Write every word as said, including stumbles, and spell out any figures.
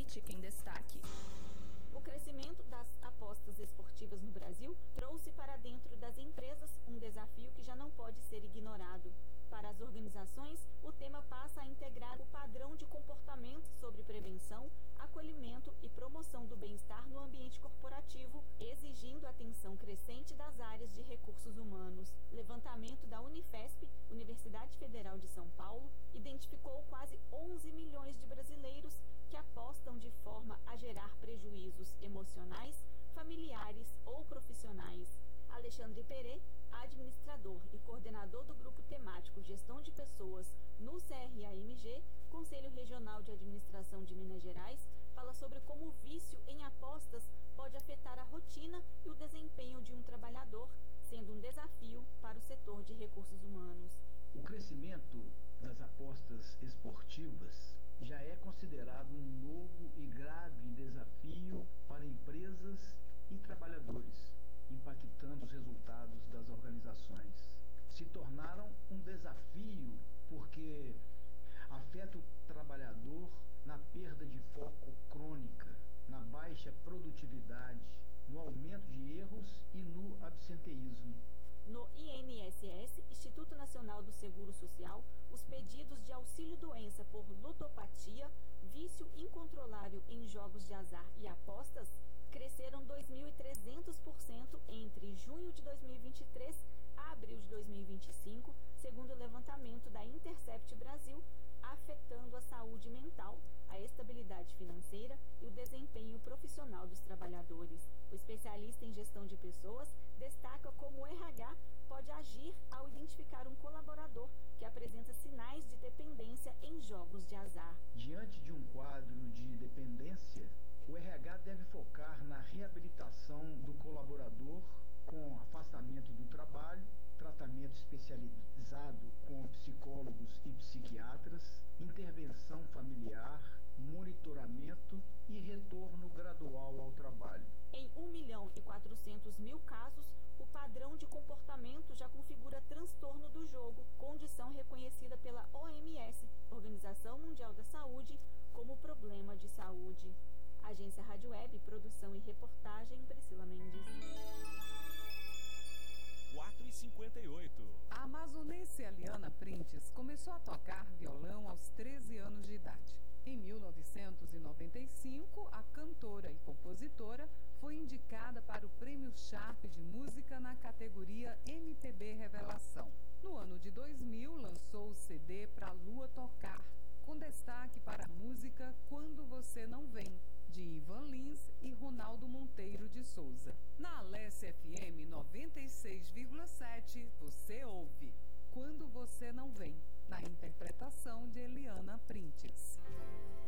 Política em Destaque. O crescimento das apostas esportivas no Brasil trouxe para dentro das empresas um desafio que já não pode ser ignorado. Para as organizações, o tema passa a integrar o padrão de comportamento sobre prevenção, acolhimento e promoção do bem-estar no ambiente corporativo, exigindo atenção crescente das áreas de recursos humanos. Levantamento da Unifesp, Universidade Federal de São Paulo, identificou quase onze milhões de brasileiros que apostam de forma a gerar prejuízos emocionais, familiares ou profissionais. Alexandre Perê, administrador e coordenador do Grupo Temático Gestão de Pessoas no C R A M G, Conselho Regional de Administração de Minas Gerais, fala sobre como o vício em apostas pode afetar a rotina e o desempenho de um trabalhador, sendo um desafio para o setor de recursos humanos. O crescimento das apostas esportivas já é considerado um novo e grave desafio para empresas e trabalhadores, impactando os resultados das organizações. Se tornaram um desafio porque afeta o trabalhador na perda de foco crônica, na baixa produtividade, no aumento de erros e no absenteísmo. No I N S S, Instituto Nacional do Seguro Social, os pedidos de auxílio-doença por ludopatia, vício incontrolável em jogos de azar e apostas, cresceram dois mil e trezentos por cento entre junho de dois mil e vinte e três a abril de dois mil e vinte e cinco, segundo o levantamento da Intercept Brasil, afetando a saúde mental, a estabilidade financeira e o desempenho profissional dos trabalhadores. O especialista em gestão de pessoas destaca como o R H pode agir ao identificar um colaborador que apresenta sinais de dependência em jogos de azar. Diante de um quadro de dependência, o R H deve focar na reabilitação do colaborador com afastamento do trabalho, tratamento especializado com psicólogos e psiquiatras, intervenção familiar, monitoramento e retorno gradual ao trabalho. Em um milhão e quatrocentos mil casos, o padrão de comportamento já configura transtorno do jogo, condição reconhecida pela O M S, Organização Mundial da Saúde, como problema de saúde. Agência Rádio Web, produção e reportagem, Priscila Mendes. quatro e cinquenta e oito. A amazonense Eliana Printes começou a tocar violão aos treze anos de idade. Em mil novecentos e noventa e cinco, a cantora e compositora foi indicada para o Prêmio Sharp de Música na categoria M P B Revelação. No ano de dois mil, lançou o C D Pra Lua Tocar, com destaque para a música Quando Você Não Vem, de Ivan Lins e Ronaldo Monteiro de Souza. Na Alesse F M noventa e seis vírgula sete, você ouve Quando Você Não Vem, na interpretação de Eliana Printes.